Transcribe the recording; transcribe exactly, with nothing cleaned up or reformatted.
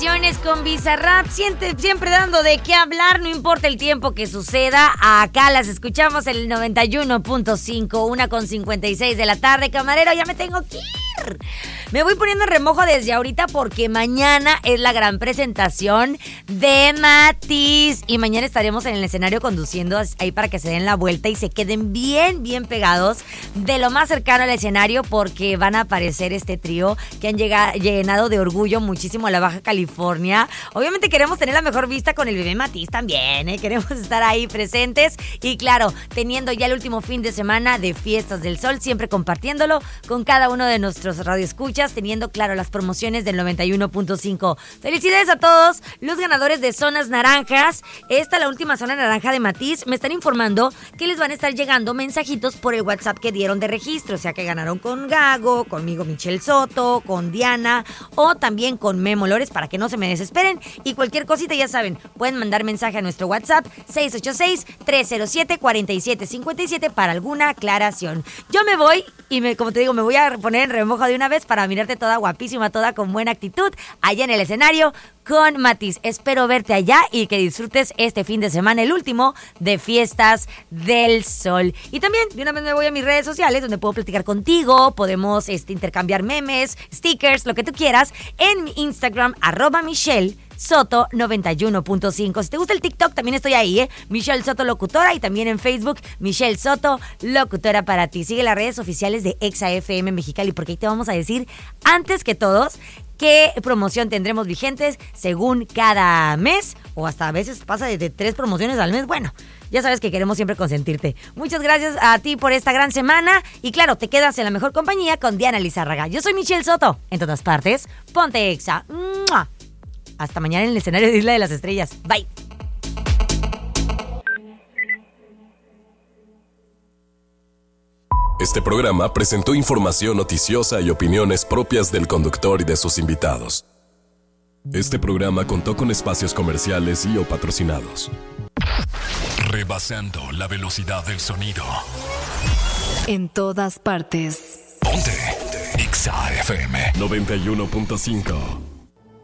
Con Bizarrap, siempre, siempre dando de qué hablar, no importa el tiempo que suceda. Acá las escuchamos en el noventa y uno punto cinco, una con cincuenta y seis de la tarde. Camarero, ya me tengo que ir. Me voy poniendo en remojo desde ahorita porque mañana es la gran presentación de Matiz. Y mañana estaremos en el escenario conduciendo ahí para que se den la vuelta y se queden bien, bien pegados de lo más cercano al escenario, porque van a aparecer este trío que han llegado, llenado de orgullo muchísimo a la Baja California. Obviamente queremos tener la mejor vista con el bebé Matiz también, ¿eh? Queremos estar ahí presentes y claro, teniendo ya el último fin de semana de Fiestas del Sol, siempre compartiéndolo con cada uno de nuestros radioescuchas, teniendo claro las promociones del noventa y uno punto cinco. Felicidades a todos los ganadores de zonas naranjas. Esta, la última zona naranja de Matiz, me están informando que les van a estar llegando mensajitos por el WhatsApp que dieron de registro, o sea que ganaron con Gago, conmigo Michelle Soto, con Diana o también con Memo Lores, para que no se me desesperen. Y cualquier cosita, ya saben, pueden mandar mensaje a nuestro WhatsApp seis ocho seis, tres cero siete, cuatro siete cinco siete para alguna aclaración. Yo me voy y me, como te digo, me voy a poner en remojo de una vez para mirarte toda guapísima, toda con buena actitud allá en el escenario con Matiz. Espero verte allá y que disfrutes este fin de semana, el último de Fiestas del Sol. Y también de una vez me voy a mis redes sociales donde puedo platicar contigo, podemos este, intercambiar memes, stickers, lo que tú quieras, en mi Instagram, arroba Michelle Soto noventa y uno punto cinco. Si te gusta el TikTok, también estoy ahí, ¿eh? Michelle Soto Locutora, y también en Facebook, Michelle Soto Locutora para ti. Sigue las redes oficiales de Exa F M Mexicali, porque ahí te vamos a decir, antes que todos, qué promoción tendremos vigentes según cada mes, o hasta a veces pasa de tres promociones al mes. Bueno, ya sabes que queremos siempre consentirte. Muchas gracias a ti por esta gran semana. Y claro, te quedas en la mejor compañía con Diana Lizárraga. Yo soy Michelle Soto. En todas partes, ponte Exa. ¡Mua! Hasta mañana en el escenario de Isla de las Estrellas. Bye. Este programa presentó información noticiosa y opiniones propias del conductor y de sus invitados. Este programa contó con espacios comerciales y o patrocinados. Rebasando la velocidad del sonido. En todas partes. Ponte Exa F M noventa y uno punto cinco.